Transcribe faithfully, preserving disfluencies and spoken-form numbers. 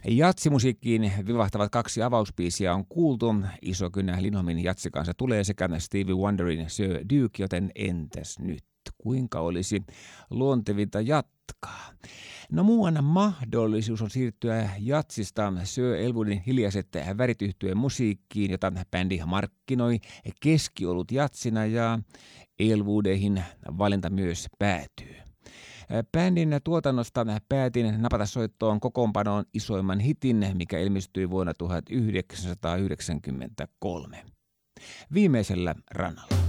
Jatsimusiikkiin vivahtavat kaksi avausbiisiä on kuultu. Isokynä Lindholmin jatsikansa tulee sekä Stevie Wonderin Sir Duke, joten entäs nyt? Kuinka olisi luontevinta jatkaa? No muuan mahdollisuus on siirtyä jatsista Sir Elwoodin hiljaiset värit yhtyeen musiikkiin, jota bändi markkinoi keskiolut jatsina, ja Elwoodeihin valinta myös päätyy. Bändin tuotannosta päätin napata soittoon kokoonpanoon isoimman hitin, mikä ilmestyi vuonna tuhatyhdeksänsataayhdeksänkymmentäkolme. Viimeisellä rannalla.